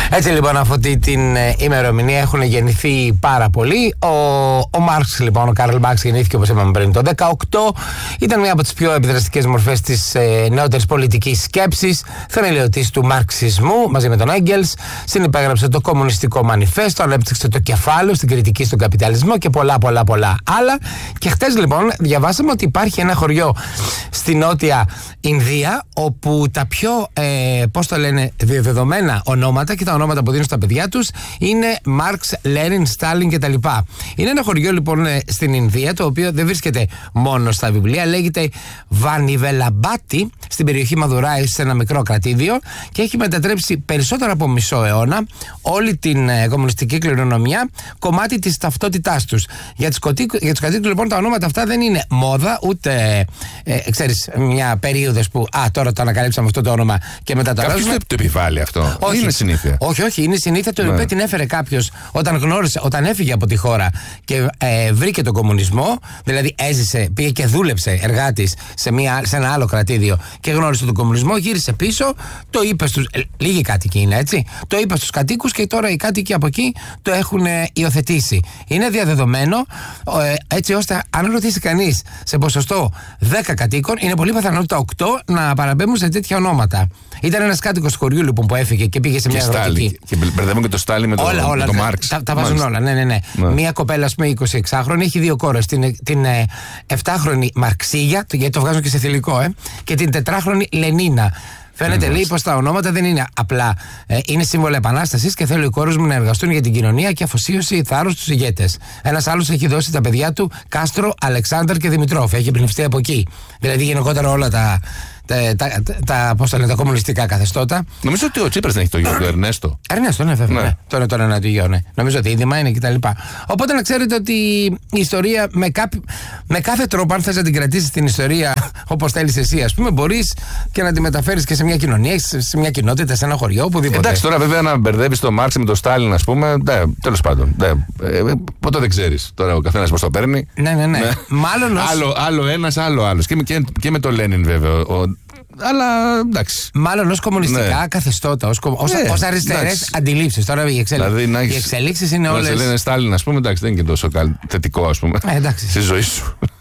Έτσι λοιπόν, από αυτή την ημερομηνία έχουν γεννηθεί πάρα πολλοί. Ο Μάρξ, λοιπόν, ο Κάρλ Μάρξ, γεννήθηκε όπως είπαμε πριν το 18. Ήταν μια από τις πιο επιδραστικές μορφές της νεότερης πολιτικής σκέψης, θεμελιωτής του μαρξισμού μαζί με τον Έγγελς. Συνυπέγραψε το Κομμουνιστικό Μανιφέστο, ανέπτυξε το κεφάλαιο στην κριτική στον καπιταλισμό και πολλά άλλα. Και χτες λοιπόν διαβάσαμε ότι υπάρχει ένα χωριό στη Νότια Ινδία όπου τα πιο διαδεδομένα ονόματα και τα ονόματα που δίνουν στα παιδιά τους είναι Μάρξ, Λένιν, Στάλιν κτλ. Είναι ένα χωριό λοιπόν στην Ινδία, το οποίο δεν βρίσκεται μόνο στα βιβλία, λέγεται Βανιβελαμπάτι, στην περιοχή Μαδουράη, σε ένα μικρό κρατήδιο, και έχει μετατρέψει περισσότερο από μισό αιώνα όλη την κομμουνιστική κληρονομιά κομμάτι της ταυτότητάς τους. Για τους κατοίκους λοιπόν τα ονόματα αυτά δεν είναι μόδα, ούτε ξέρεις, μια περίοδος που τώρα το ανακαλύψαμε αυτό το όνομα και μετά το αλλάζουμε. Κάποιος το επιβάλλει αυτό? Όχι, είναι συνήθεια. Όχι, είναι συνήθεια, το οποίο την έφερε κάποιος όταν έφυγε από τη χώρα και βρήκε τον κομμουνισμό, δηλαδή έζησε, πήγε και δούλεψε εργάτης σε ένα άλλο κρατήδιο και γνώρισε τον κομμουνισμό, γύρισε πίσω, το είπε στους. Λίγοι κάτοικοι είναι, έτσι. Το είπε στους κατοίκους και τώρα οι κάτοικοι από εκεί το έχουν υιοθετήσει. Είναι διαδεδομένο, έτσι ώστε αν ρωτήσει κανείς σε ποσοστό 10 κατοίκων, είναι πολύ πιθανότητα 8 να παραμπέμπουν σε τέτοια ονόματα. Ήταν ένας κάτοικος του χωριού λοιπόν που έφυγε και πήγε σε μια αγροτική. Και μπερδεύουν και το Στάλιν με τον Μάρξ. Τα βάζουν όλα, ναι. Μία κοπέλα, ας πούμε, 26χρονη, έχει δύο κόρες. Την 7χρονη Μαρξίγια, γιατί το βγάζουν και σε θηλυκό, και την 4χρονη Λενίνα. Φαίνεται, λέει, πως τα ονόματα δεν είναι απλά. Είναι σύμβολα επανάστασης και θέλω οι κόρες μου να εργαστούν για την κοινωνία και αφοσίωση, θάρρος στους ηγέτες. Ένας άλλος έχει δώσει τα παιδιά του Κάστρο, Αλεξάνδρ και Δημητρόφ. Έχει εμπνευστεί από εκεί. Δηλαδή γενικότερα όλα τα κομμουνιστικά καθεστώτα. Νομίζω ότι ο Τσίπρας δεν έχει το γιο του Ερνέστο. Ερνέστο, ναι, βέβαια. Ναι. Τώρα είναι το γιο, ναι. Νομίζω ότι ίδιμα είναι κτλ. Οπότε να ξέρετε ότι η ιστορία με κάθε τρόπο, αν θες να την κρατήσεις την ιστορία όπως θέλεις εσύ, ας πούμε, μπορείς και να τη μεταφέρεις και σε μια κοινωνία, σε μια κοινότητα, σε ένα χωριό, οπουδήποτε. Εντάξει, τώρα βέβαια να μπερδεύεις τον Μάρξ με τον Στάλιν, ας πούμε. Τέλος πάντων. Ποτέ δεν ξέρεις τώρα ο καθένας πώς το παίρνει. Ναι. Μάλλον άλλο ένας, άλλο άλλος. Και με τον Λένιν, βέβαια. Αλλά εντάξει. Μάλλον ως κομμουνιστικά καθεστώτα, ως αριστερές αντιλήψεις. Τώρα οι εξελίξεις είναι όλες. Να σε λένε Στάλιν, ας πούμε, εντάξει, δεν είναι και τόσο θετικό, ας πούμε, στη ζωή σου.